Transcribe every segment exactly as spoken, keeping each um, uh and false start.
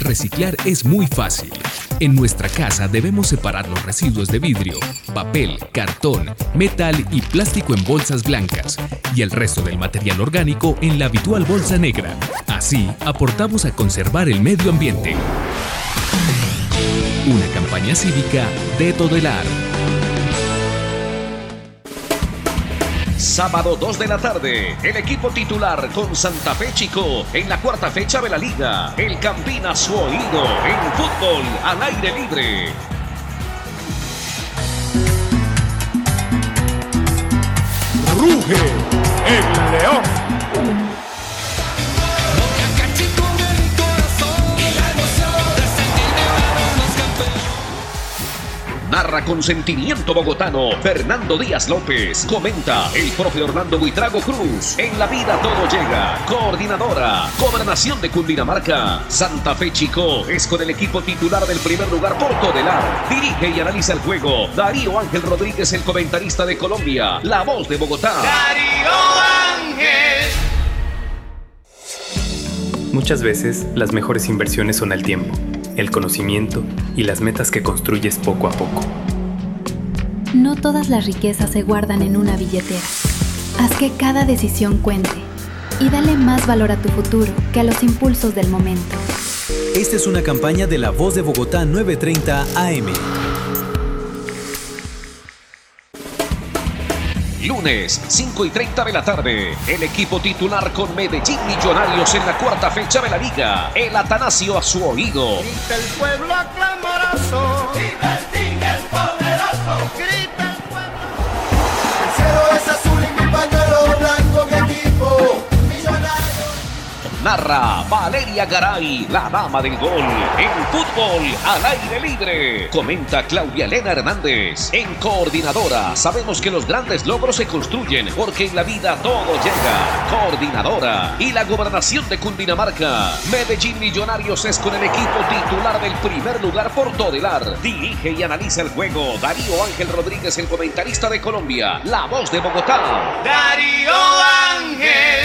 Reciclar es muy fácil. En nuestra casa debemos separar los residuos de vidrio, papel, cartón, metal y plástico en bolsas blancas y el resto del material orgánico en la habitual bolsa negra. Así aportamos a conservar el medio ambiente. Una campaña cívica de Todelar. Sábado dos de la tarde, el equipo titular con Santa Fe Chico en la cuarta fecha de la liga. El Campín a su oído en fútbol al aire libre. Ruge el león. Narra con sentimiento bogotano Fernando Díaz López. Comenta el profe Orlando Buitrago Cruz. En la vida todo llega. Coordinadora, Gobernación de Cundinamarca. Santa Fe Chico es con el equipo titular del primer lugar por Todelar. Dirige y analiza el juego Darío Ángel Rodríguez, el comentarista de Colombia, la voz de Bogotá. Darío Ángel. Muchas veces las mejores inversiones son el tiempo, el conocimiento y las metas que construyes poco a poco. No todas las riquezas se guardan en una billetera. Haz que cada decisión cuente y dale más valor a tu futuro que a los impulsos del momento. Esta es una campaña de La Voz de Bogotá nueve treinta A M. Lunes, cinco y treinta de la tarde, el equipo titular con Medellín Millonarios en la cuarta fecha de la liga. El Atanasio a su oído. Grita el pueblo clamoroso. Grita el tigre poderoso. Grita el pueblo. El cielo es azul y mi pañuelo blanco, mi equipo millonario. Narra Valeria Garay, la dama del gol, en fútbol al aire libre. Comenta Claudia Elena Hernández. En Coordinadora, sabemos que los grandes logros se construyen porque en la vida todo llega. Coordinadora y la Gobernación de Cundinamarca. Medellín Millonarios es con el equipo titular del primer lugar por Todelar. Dirige y analiza el juego Darío Ángel Rodríguez, el comentarista de Colombia, la voz de Bogotá. Darío Ángel.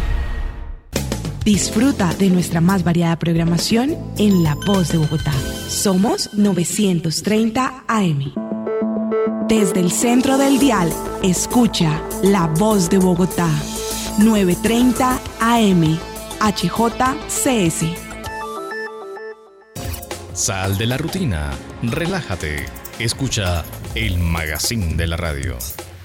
Disfruta de nuestra más variada programación en La Voz de Bogotá. Somos novecientos treinta A M. Desde el centro del dial, escucha La Voz de Bogotá. novecientos treinta A M. H J C S. Sal de la rutina, relájate, escucha el magazine de la radio.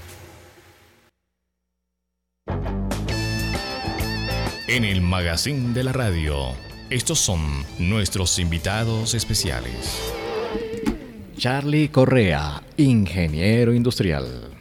En el magazine de la radio, estos son nuestros invitados especiales. Charlie Correa, ingeniero industrial.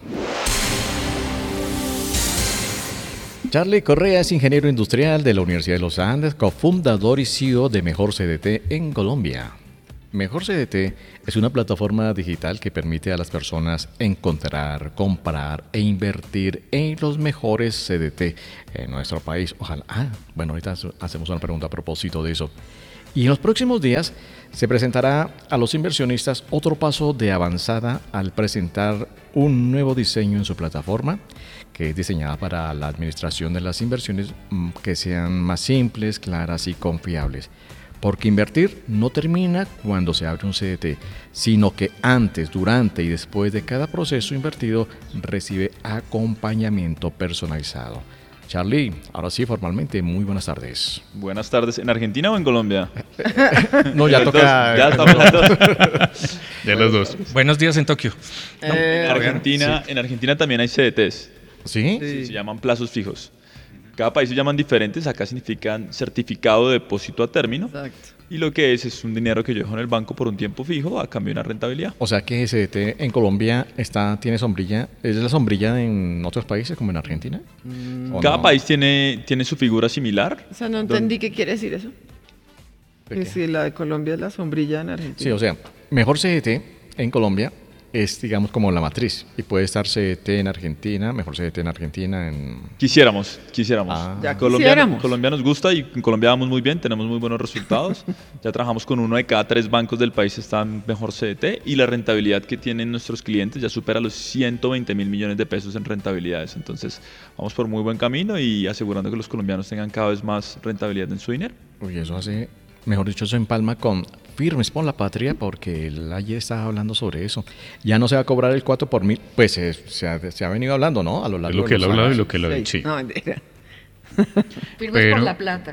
Charlie Correa es ingeniero industrial de la Universidad de los Andes, cofundador y C E O de Mejor C D T en Colombia. Mejor C D T es una plataforma digital que permite a las personas encontrar, comprar e invertir en los mejores C D T en nuestro país. Ojalá. Ah, bueno, ahorita hacemos una pregunta a propósito de eso. Y en los próximos días se presentará a los inversionistas otro paso de avanzada al presentar un nuevo diseño en su plataforma, que es diseñada para la administración de las inversiones que sean más simples, claras y confiables. Porque invertir no termina cuando se abre un C D T, sino que antes, durante y después de cada proceso invertido recibe acompañamiento personalizado. Charlie, ahora sí, formalmente, muy buenas tardes. Buenas tardes. ¿En Argentina o en Colombia? No, ya toca. Ya estamos los dos. De los dos. Buenos días en Tokio. Eh, en, Argentina, sí. en Argentina también hay C D Ts. ¿Sí? Sí, sí, se llaman plazos fijos. Cada país se llaman diferentes, acá significan certificado de depósito a término. Exacto. Y lo que es es un dinero que yo dejo en el banco por un tiempo fijo a cambio de una rentabilidad. O sea que C D T en Colombia está, tiene sombrilla, ¿es la sombrilla en otros países como en Argentina? Mm. Cada no? país tiene, tiene su figura similar. O sea, no entendí ¿Dónde? qué quiere decir eso. Que si la de Colombia es la sombrilla en Argentina. Sí, o sea, Mejor C D T en Colombia es, digamos, como la matriz. Y puede estar C D T en Argentina, Mejor C D T en Argentina. En... Quisiéramos, quisiéramos. Ah. Ya Colombia, quisiéramos. Colombia nos gusta y en Colombia vamos muy bien, tenemos muy buenos resultados. Ya trabajamos con uno de cada tres bancos del país, está en Mejor C D T. Y la rentabilidad que tienen nuestros clientes ya supera los ciento veinte mil millones de pesos en rentabilidades. Entonces, vamos por muy buen camino y asegurando que los colombianos tengan cada vez más rentabilidad en su dinero. Uy, eso hace mejor dicho, se empalma con Firmes por la Patria, porque él ayer estaba hablando sobre eso. Ya no se va a cobrar el cuatro por mil, pues eh, se, ha, se ha venido hablando, ¿no? A lo largo es lo de que él ha hablado y años. lo que él ha dicho, sí. No, mentira. Firmes Pero- por la plata.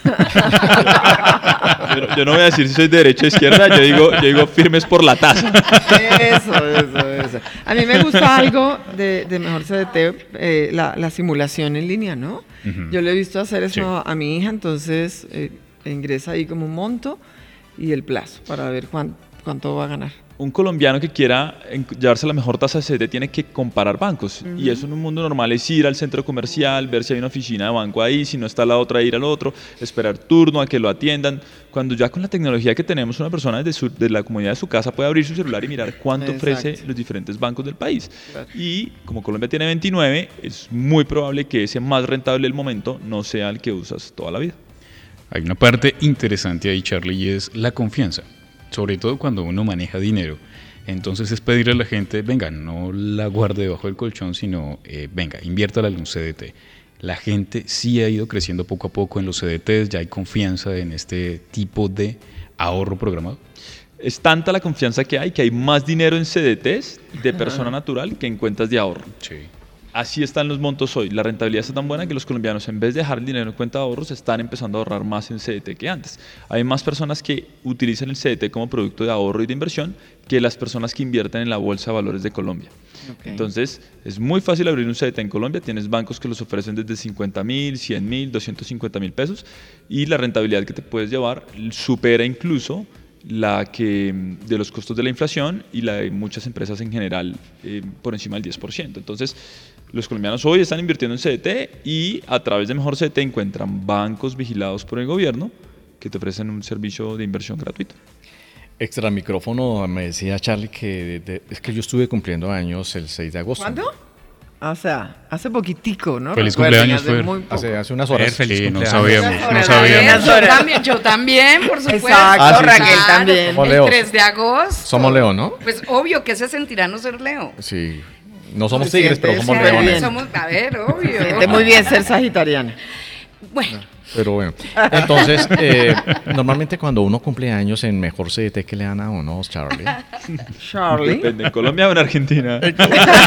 Yo, no- yo no voy a decir si soy de derecha o izquierda, yo digo, yo digo firmes por la taza. Eso, eso, eso. A mí me gusta algo de, de Mejor C D T, eh, la, la simulación en línea, ¿no? Ujú. Yo le he visto hacer eso Sí. a mi hija, entonces eh, ingresa ahí como un monto y el plazo para ver cuán- cuánto va a ganar. Un colombiano que quiera en- llevarse la mejor tasa de C D T tiene que comparar bancos. Ujú. Y eso en un mundo normal es ir al centro comercial, ver si hay una oficina de banco ahí, si no está la otra, ir al otro, esperar turno a que lo atiendan. Cuando ya con la tecnología que tenemos, una persona desde su- de la comunidad de su casa puede abrir su celular y mirar cuánto ofrece Exacto. los diferentes bancos del país. Claro. Y como Colombia tiene veintinueve, es muy probable que ese más rentable del momento no sea el que usas toda la vida. Hay una parte interesante ahí, Charlie, y es la confianza. Sobre todo cuando uno maneja dinero. Entonces es pedirle a la gente, venga, no la guarde debajo del colchón, sino, eh, venga, inviértala en un C D T. La gente sí ha ido creciendo poco a poco en los C D Ts, ya hay confianza en este tipo de ahorro programado. Es tanta la confianza que hay que hay más dinero en C D Ts de persona natural que en cuentas de ahorro. Sí. Así están los montos hoy. La rentabilidad está tan buena que los colombianos, en vez de dejar el dinero en cuenta de ahorros, están empezando a ahorrar más en C D T que antes. Hay más personas que utilizan el C D T como producto de ahorro y de inversión que las personas que invierten en la Bolsa de Valores de Colombia. Okay. Entonces, es muy fácil abrir un C D T en Colombia. Tienes bancos que los ofrecen desde cincuenta mil, cien mil, doscientos cincuenta mil pesos y la rentabilidad que te puedes llevar supera incluso la que de los costos de la inflación y la de muchas empresas en general eh, por encima del diez por ciento. Entonces, los colombianos hoy están invirtiendo en C D T y a través de Mejor C D T encuentran bancos vigilados por el gobierno que te ofrecen un servicio de inversión gratuito. Extra micrófono, me decía Charlie que de- de- es que yo estuve cumpliendo años el seis de agosto. ¿Cuándo? O sea, hace poquitico, ¿no? Feliz Recuerden, cumpleaños, hace Fer. muy poco. Hace, hace unas horas. Feliz Sí, no cumpleaños. sabíamos, no Horas, sabíamos. horas. Yo también, yo también, por supuesto. Exacto, Ah, sí, sí. Raquel también. Somos El Leo. tres de agosto. Somos Leo, ¿no? Pues obvio que se sentirá no ser Leo. Sí. No somos Se tigres, pero siente, somos se leones. bien. Somos, a ver, obvio. Siente muy bien ser sagitariana. Bueno, Pero bueno. Entonces, eh, normalmente cuando uno cumple años en Mejor C D T, ¿qué le dan a uno, Charlie? Charlie. Depende, ¿en Colombia o en Argentina? pues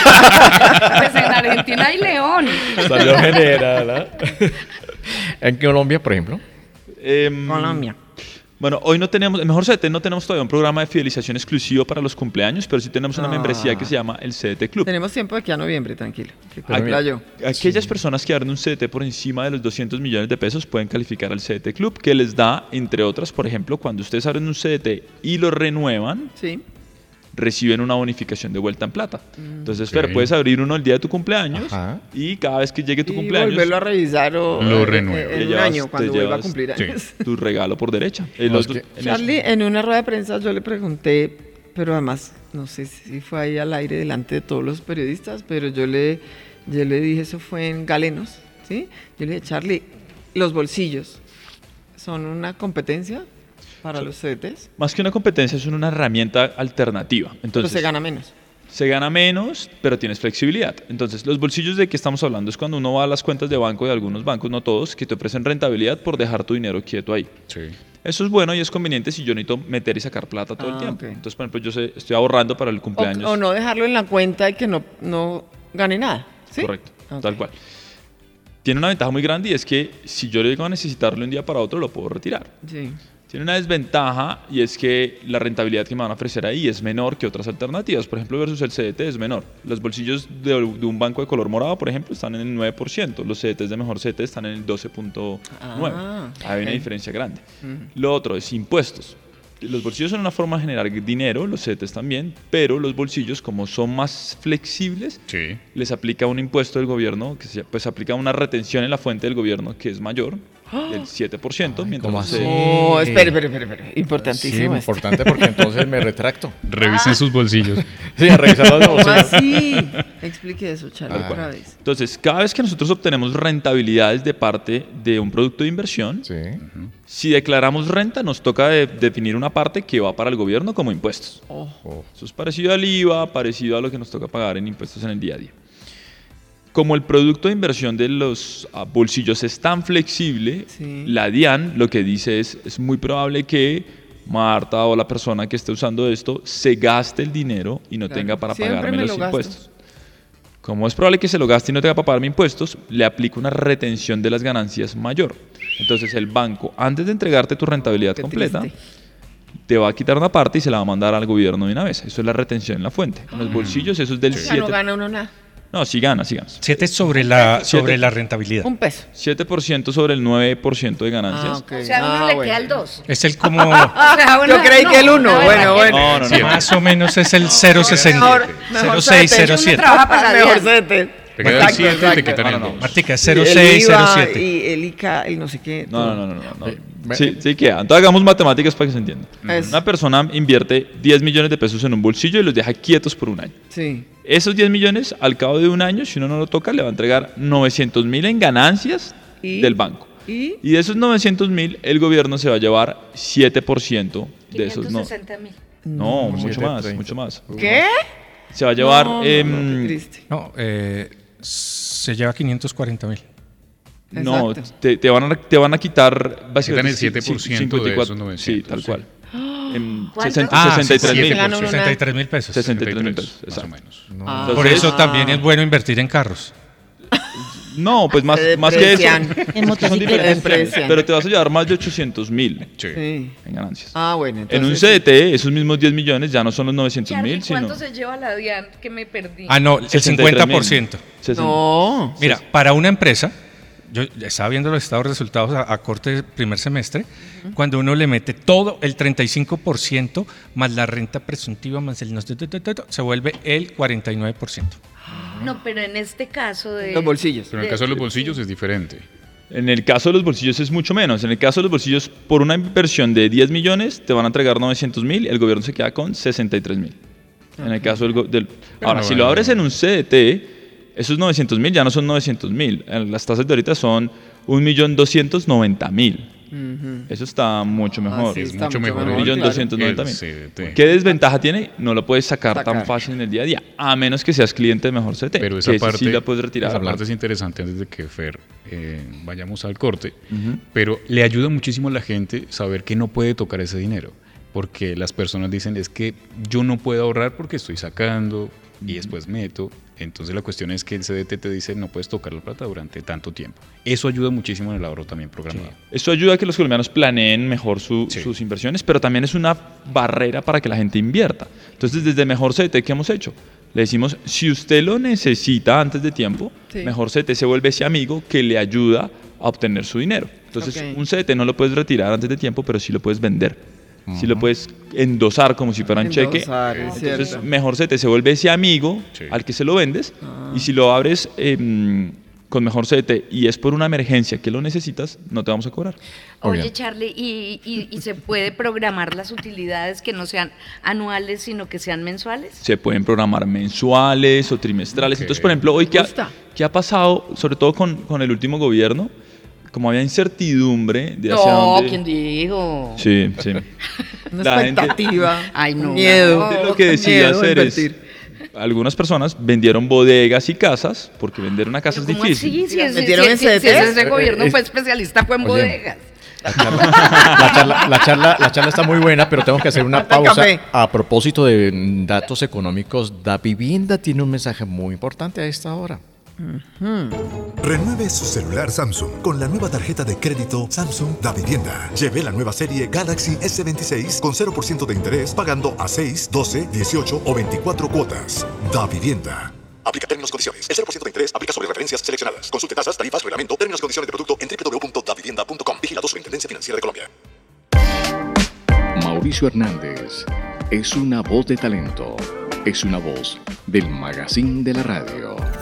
en Argentina hay león. Salió general, ¿ah? En Colombia, por ejemplo. Em, Colombia. Bueno, hoy no tenemos, en Mejor C D T no tenemos todavía un programa de fidelización exclusivo para los cumpleaños, pero sí tenemos una Ah. membresía que se llama el C D T Club. Tenemos tiempo de aquí a noviembre, tranquilo. Que Aqu- cumpla yo. Aquellas personas que abren un C D T por encima de los doscientos millones de pesos pueden calificar al C D T Club, que les da, entre otras, por ejemplo, cuando ustedes abren un C D T y lo renuevan, Sí. reciben una bonificación de vuelta en plata. Entonces, Ok. Fer, puedes abrir uno el día de tu cumpleaños Ajá. y cada vez que llegue tu Y cumpleaños, volverlo a revisar o Lo eh, renueva. eh, te en un llevas- año te cuando vuelva a llevas- cumplir sí. años. tu regalo por derecha. El No, otro- es que- en Charlie, eso- en una rueda de prensa yo le pregunté, pero además, no sé si fue ahí al aire delante de todos los periodistas, pero yo le, yo le dije, eso fue en Galenos, ¿sí? Yo le dije, Charlie, los bolsillos son una competencia para los C D Ts, Más que una competencia, es una herramienta alternativa. pero Entonces, se gana menos. se gana menos, pero tienes flexibilidad. Entonces, los bolsillos de que estamos hablando es cuando uno va a las cuentas de banco de algunos bancos, no todos, que te ofrecen rentabilidad por dejar tu dinero quieto ahí. Sí. Eso es bueno y es conveniente si yo necesito meter y sacar plata todo Ah, el tiempo. ok. Entonces, por ejemplo, yo sé- estoy ahorrando para el O, cumpleaños. o no dejarlo en la cuenta y que no, no gane nada, ¿sí? Correcto, Ok. tal cual. Tiene una ventaja muy grande y es que si yo llego a necesitarlo de un día para otro, lo puedo retirar. Sí. Tiene una desventaja y es que la rentabilidad que me van a ofrecer ahí es menor que otras alternativas. Por ejemplo, versus el C D T es menor. Los bolsillos de, de un banco de color morado, por ejemplo, están en el nueve por ciento. Los C D Ts de Mejor C D T están en el doce punto nueve. Ah, Hay una ok. diferencia grande. Ujú. Lo otro es impuestos. Los bolsillos son una forma de generar dinero, los C D Ts también, pero los bolsillos, como son más flexibles, Sí. les aplica un impuesto del gobierno, que se, pues aplica una retención en la fuente del gobierno que es mayor, del siete por ciento, mientras ¿cómo se- así? Oh, espere, espere, espere, espere. Sí, Importantísimo esto. importante porque entonces me retracto. Revisen sus bolsillos. Sí, a revisar los ¿Cómo bolsillos. así? Explique eso, Charlie, Ah. otra vez. Entonces, cada vez que nosotros obtenemos rentabilidades de parte de un producto de inversión, Sí. si declaramos renta, nos toca de- definir una parte que va para el gobierno como impuestos. Oh. Oh. Eso es parecido al I V A, parecido a lo que nos toca pagar en impuestos en el día a día. como el producto de inversión de los uh, bolsillos es tan flexible, sí. la DIAN lo que dice es, es muy probable que Marta o la persona que esté usando esto se gaste el dinero y no claro. tenga para Siempre pagarme los impuestos. Gasto. Como es probable que se lo gaste y no tenga para pagarme impuestos, le aplica una retención de las ganancias mayor. Entonces el banco, antes de entregarte tu rentabilidad Qué completa, triste. te va a quitar una parte y se la va a mandar al gobierno de una vez. Eso es la retención en la fuente. En los bolsillos eso es del siete por ciento. No gana uno nada. No, sí gana, sí gana. siete sobre la, sobre la rentabilidad. Un peso. siete por ciento sobre el nueve por ciento de ganancias. Ah, okay. O sea, a uno ah, le bueno. queda el dos. Es el como... o sea, uno, Yo creí no, que el uno. No, bueno, bueno. No, no, no, sí, más o menos es el cero coma sesenta. cero coma seis cero siete. Mejor siete. Te queda el siete y te quitan el dos. Martica, cero coma seis cero siete. Y el I C A, el no sé qué. No, no, no, no. no. Sí, sí queda. Entonces hagamos matemáticas para que se entienda. Es. Una persona invierte diez millones de pesos en un bolsillo y los deja quietos por un año. Sí. Esos diez millones, al cabo de un año, si uno no lo toca, le va a entregar novecientos mil en ganancias ¿Y? del banco. ¿Y? y de esos novecientos mil, el gobierno se va a llevar siete por ciento de esos. quinientos sesenta mil. No, no mucho más, treinta. Mucho más. ¿Qué? Se va a llevar... No, eh, no, no, no eh, se lleva quinientos cuarenta mil. No, te, te, van a, te van a quitar básicamente el siete por ciento de esos novecientos. Sí, tal cual. sesenta y tres mil. sesenta y tres mil pesos. sesenta y tres mil pesos, más o menos. No. Ah. Por eso también es bueno invertir en carros. No, pues más, más que eso. En motocicletas. Pero te vas a llevar más de ochocientos mil sí. en ganancias. Ah, bueno. Entonces, en un C D T, esos mismos diez millones ya no son los novecientos mil, sino... ¿Cuánto se lleva la DIAN que me perdí? Ah, no, el cincuenta por ciento. No. Mira, para una empresa, yo estaba viendo los estados de resultados a, a corte del primer semestre, uh-huh. cuando uno le mete todo el treinta y cinco por ciento más la renta presuntiva más el no, se vuelve el cuarenta y nueve por ciento. No, pero en este caso de... Los bolsillos. Pero en el caso de los bolsillos es diferente. En el caso de los bolsillos es mucho menos. En el caso de los bolsillos, por una inversión de diez millones, te van a entregar novecientos mil y el gobierno se queda con sesenta y tres mil. Okay. En el caso del... del ahora, no, si bueno, lo abres en un C D T, esos novecientos mil ya no son novecientos mil. Las tasas de ahorita son un millón doscientos noventa mil. Uh-huh. Eso está mucho mejor. Ah, sí, es mucho mejor. un millón doscientos noventa mil. ¿Qué desventaja tiene? No lo puedes sacar, sacar tan fácil en el día a día, a menos que seas cliente de Mejor C D T. Pero esa parte, sí la puedes retirar. Esa parte es interesante antes de que Fer eh, vayamos al corte. Uh-huh. Pero le ayuda muchísimo a la gente saber que no puede tocar ese dinero. Porque las personas dicen, es que yo no puedo ahorrar porque estoy sacando y después meto. Entonces la cuestión es que el C D T te dice no puedes tocar la plata durante tanto tiempo. Eso ayuda muchísimo en el ahorro también programado. Sí. Eso ayuda a que los colombianos planeen mejor su, sí. sus inversiones, pero también es una barrera para que la gente invierta. Entonces desde Mejor C D T, ¿qué hemos hecho? Le decimos, si usted lo necesita antes de tiempo, sí. Mejor C D T se vuelve ese amigo que le ayuda a obtener su dinero. Entonces okay. un C D T no lo puedes retirar antes de tiempo, pero sí lo puedes vender. Uh-huh. Si lo puedes endosar como si fuera un cheque. Entonces cierto. Mejor C D T se vuelve ese amigo sí. al que se lo vendes. Uh-huh. Y si lo abres eh, con Mejor C D T y es por una emergencia que lo necesitas, no te vamos a cobrar. Oye, Charlie, ¿y, y, y se puede programar las utilidades que no sean anuales, sino que sean mensuales? Se pueden programar mensuales o trimestrales. Okay. Entonces, por ejemplo, hoy, ¿qué ha, ¿qué ha pasado, sobre todo con, con el último gobierno? Como había incertidumbre de hacia no, dónde... ¿quién dijo? Sí, sí. Una la expectativa, gente... Ay, no. miedo. No, lo que decide hacer es... Algunas personas vendieron bodegas y casas, porque vender una casa es difícil. Sí, sí, ¿Metieron sí, en sí, C D T? Sí, ese gobierno fue especialista fue en Oye, bodegas. La charla, la, charla, la, charla, la charla está muy buena, pero tengo que hacer una pausa. A propósito de datos económicos, Davivienda tiene un mensaje muy importante a esta hora. Uh-huh. Renueve su celular Samsung con la nueva tarjeta de crédito Samsung Davivienda. Lleve la nueva serie Galaxy S veintiséis con cero por ciento de interés pagando a seis, doce, dieciocho o veinticuatro cuotas. Davivienda. Aplica términos y condiciones. El cero por ciento de interés aplica sobre referencias seleccionadas. Consulte tasas, tarifas, reglamento, términos y condiciones de producto en doble u doble u doble u punto davivienda punto com. Vigilado Superintendencia Financiera de Colombia. Mauricio Hernández es una voz de talento. Es una voz del Magazine de la Radio.